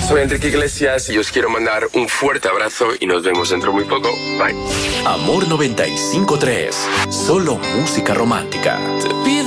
Soy Enrique Iglesias y os quiero mandar un fuerte abrazo y nos vemos dentro muy poco. Bye. Amor 95.3. Solo música romántica. Te pido